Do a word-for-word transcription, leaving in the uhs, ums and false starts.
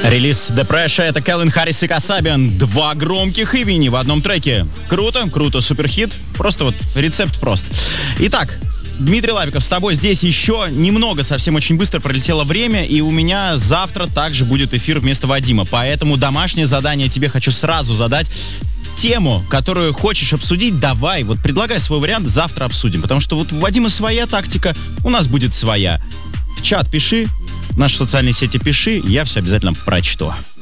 Релиз Depression — это Кэлвин Харрис и Касабиан. Два громких имени в одном треке. Круто, круто, суперхит. Просто вот рецепт прост. Итак, Дмитрий Лапиков с тобой здесь еще немного, совсем очень быстро пролетело время, и у меня завтра также будет эфир вместо Вадима. Поэтому домашнее задание тебе хочу сразу задать. Тему, которую хочешь обсудить, давай, вот предлагай свой вариант, завтра обсудим. Потому что вот у Вадима своя тактика, у нас будет своя. В чат пиши, в наши социальные сети пиши, я все обязательно прочту.